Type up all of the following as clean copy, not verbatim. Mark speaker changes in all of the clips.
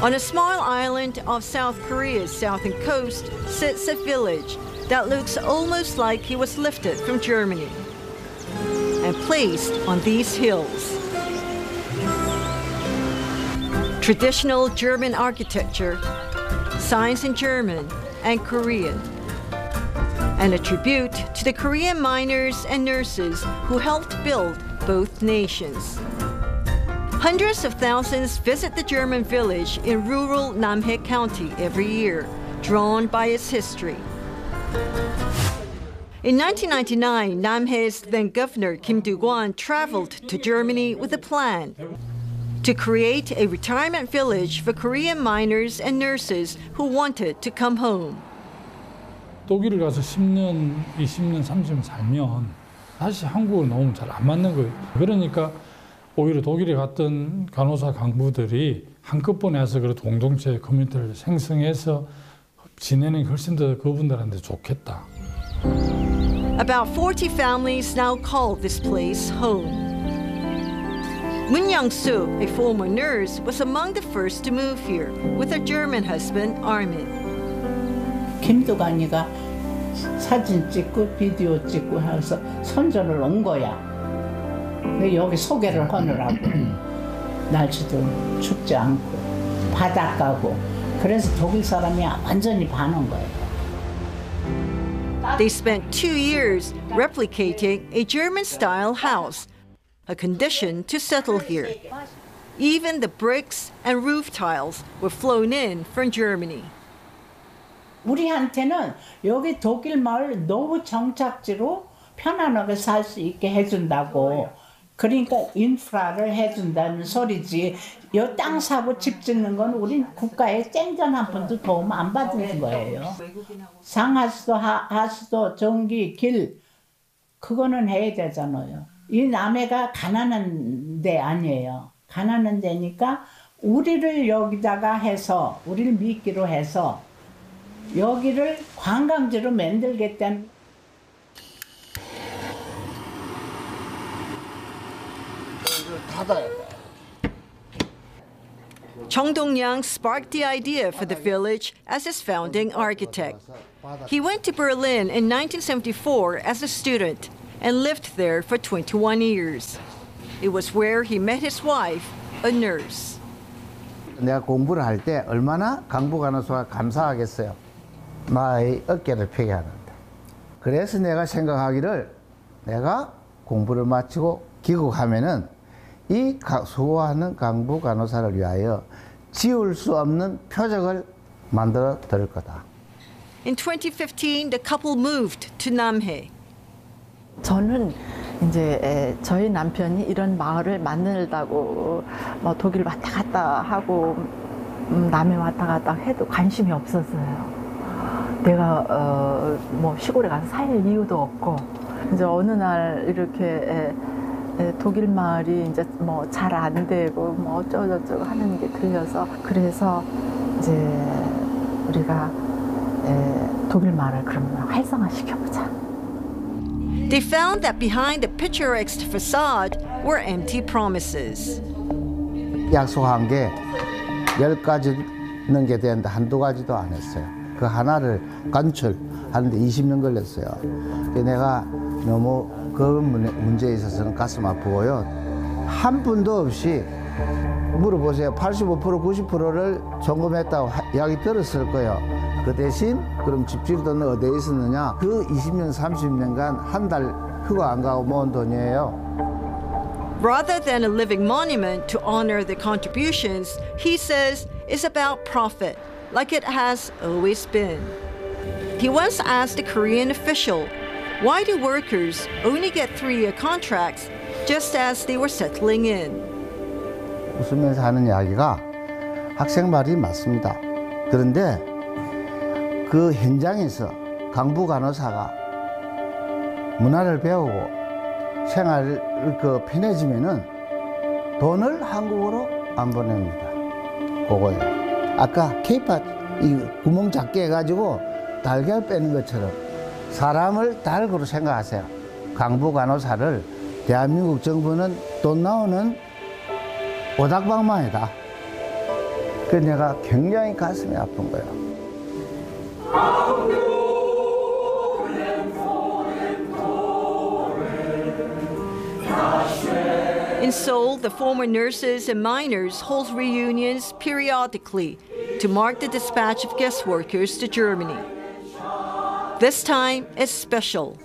Speaker 1: On a small island off South Korea's southern coast sits a village that looks almost like it was lifted from Germany and placed on these hills. Traditional German architecture, signs in German and Korean, and a tribute to the Korean miners and nurses who helped build both nations. Hundreds of thousands visit the German village in rural Namhae County every year, drawn by its history. In 1999, Namhae's then governor Kim Do-kwon traveled to Germany with a plan to create a retirement village for Korean miners and nurses who wanted to come home.
Speaker 2: 독일을 가서 10년, 20년, 30년 살면 다시 한국으로 나오면 잘 안 맞는 거예요. 그러니까 오히려 독일에 갔던 간호사 강부들이 한꺼번에 와서 그래도 공동체 커뮤니티를 생성해서 지내는 게 훨씬 더 그분들한테 좋겠다.
Speaker 1: About 40 families now call this place home. Moon Young-soo, a former nurse, was among the first to move here with her German husband, Armin.
Speaker 3: 김두관이가 사진 찍고 비디오 찍고 해서 선전을 온 거야. 여기 소개를 하느라고. 날씨도 춥지 않고 바닷가고 그래서 독일 사람이 완전히 반한 거예요.
Speaker 1: They spent 2 years replicating a German-style house, a condition to settle here. Even the bricks and roof tiles were flown in from Germany.
Speaker 3: 우리한테는 여기 독일 마을 노후 정착지로 편안하게 살 수 있게 해준다고. 그러니까 인프라를 해준다는 소리지. 이 땅 사고 집 짓는 건 우린 국가에 쨍전 한 푼도 도움 안 받는 거예요. 상하수도, 하수도, 전기, 길 그거는 해야 되잖아요. 이 남해가 가난한 데 아니에요. 가난한 데니까 우리를 여기다가 해서 우리를 미끼로 해서 여기를 관광지로 만들겠다는.
Speaker 1: Chung Dong-yang sparked the idea for the village as his founding architect. He went to Berlin in 1974 as a student and lived there for 21 years. It was where he met his wife, a nurse.
Speaker 4: 내가 공부를 할 때 얼마나 강부간호사가 감사하겠어요. 나의 어깨를 펴게 하는데. 그래서 내가 생각하기를 내가 공부를 마치고 귀국하면은 이 수고하는 강부 간호사를 위하여 지울 수 없는 표적을 만들어 드릴 거다.
Speaker 1: In 2015, the couple moved to Namhae.
Speaker 5: 저는 이제 저희 남편이 이런 마을을 만들다고 뭐 독일 왔다 갔다 하고 남해 왔다 갔다 해도 관심이 없었어요. 내가 뭐 시골에 가서 살 이유도 없고 이제 어느 날 이렇게 독일 마을이 이제 뭐 잘 안 되고 뭐 어쩌고저쩌고 하는 게 들려서 그래서 이제 우리가 독일 마을을 그러면 활성화 시켜보자.
Speaker 1: They found that behind the picturesque facade were empty promises.
Speaker 4: 약속한 게 10가지 넘게 되는데 한두 가지도 안 했어요. 그 하나를 관철하는데 20년 걸렸어요. 내가 너무 그 문제에 있어서는 가슴 아프고요. 한 분도 없이 물어보세요. 85%, 90%를 점검했다고 이야기 들었을 거예요. 그 대신 그럼 집주일 돈은 어디에 있었느냐? 그 20년, 30년간 한 달 휴가 안 가고 모은 돈이에요.
Speaker 1: Rather than a living monument to honor the contributions, he says is about profit, like it has always been. He once asked a Korean official, why do workers only get 3-year contracts just as they were settling in?
Speaker 4: 웃으면서 하는 이야기가 학생 말이 맞습니다. 그런데 그 현장에서 강부 간호사가 문화를 배우고 생활을 편해지면은 돈을 한국으로 안 보냅니다. 그거예요. 아까 케이팝 이 구멍 작게 해가지고 달걀 빼는 것처럼 사람을 달고로 생각하세요. 강부 간호사를 대한민국 정부는 돈 나오는 오닥방망이다. 그 내가 굉장히 가슴이 아픈 거예요.
Speaker 1: In Seoul, the former nurses and miners hold reunions periodically to mark the dispatch of guest workers to Germany. This time is special.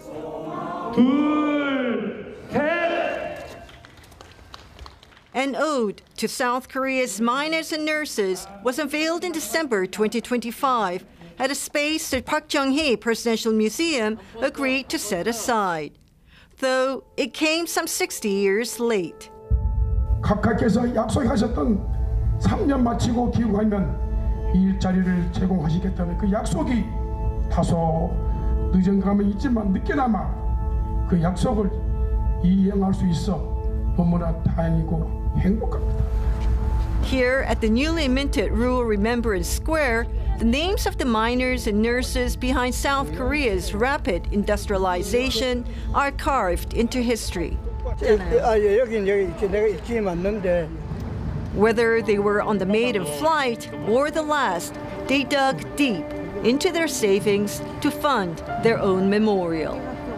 Speaker 1: An ode to South Korea's miners and nurses was unveiled in December 2025 at a space that Park Chung-hee Presidential Museum agreed to set aside, though it came some 60 years late.
Speaker 6: 각하께서 약속하셨던 3년 마치고 귀국하면 이 일자리를 제공하시겠다는 그 약속이 다소 늦은 감은 있지만 늦게나마 그 약속을 이행할 수 있어 너무나 다행이고 행복합니다.
Speaker 1: Here at the newly minted Rural Remembrance Square, the names of the miners and nurses behind South Korea's rapid industrialization are carved into history. Whether they were on the maiden flight or the last, they dug deep into their savings to fund their own memorial.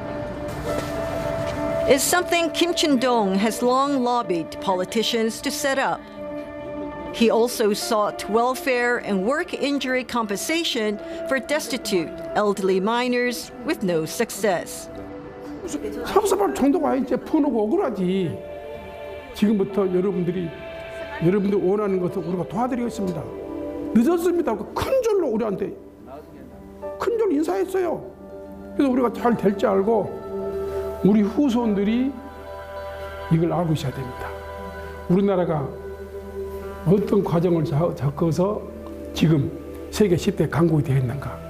Speaker 1: It's something Kim Chun-dong has long lobbied politicians to set up. He also sought welfare and work injury compensation for destitute elderly miners with no success.
Speaker 6: 섭섭할 정도가 이제 푸놓고 억울하지. 지금부터 여러분들 원하는 것을 우리가 도와드리겠습니다. 늦었습니다. 큰 절로 우리한테 큰 절로 인사했어요. 그래서 우리가 잘 될 줄 알고 우리 후손들이 이걸 알고 있어야 됩니다. 우리나라가 어떤 과정을 겪어서 지금 세계 10대 강국이 되었는가.